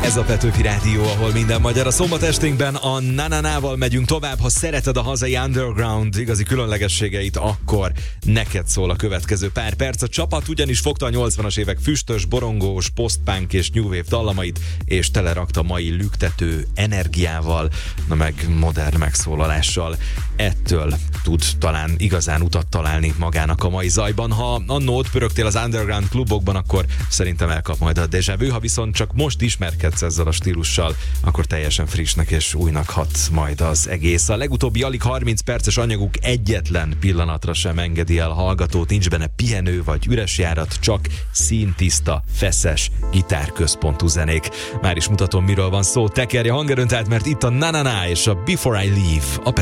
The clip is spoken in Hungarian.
Ez a Petőfi Rádió, ahol minden magyar. A szombat esténkben a Na-Na-Na-val megyünk tovább. Ha szereted a hazai underground igazi különlegességeit, akkor neked szól a következő pár perc. A csapat ugyanis fogta a 80-as évek füstös, borongós, post-punk és new wave dallamait, és telerakta mai lüktető energiával, na meg modern megszólalással. Ettől tud talán igazán utat találni magának a mai zajban. Ha annó ott pörögtél az underground klubokban, akkor szerintem elkap majd a déjà vu. Ha viszont csak most ismerkedsz ezzel a stílussal, akkor teljesen frissnek és újnak hat majd az egész. A legutóbbi alig 30 perces anyaguk egyetlen pillanatra sem engedi el a hallgatót, nincs benne pihenő vagy üres járat, csak színtiszta, feszes, gitárközpontú zenék. Már is mutatom, miről van szó. Tekerje hangerőnt át, mert itt a Na-Na-Na és a Before I Leave a